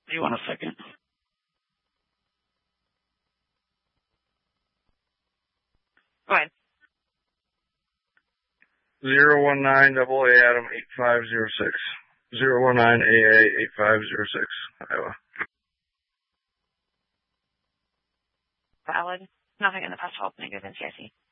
Do you want a second? Go ahead. 019 AA Adam 8506. 019 AA 8506, Iowa. Valid. Nothing in the past 12 negative in CIC.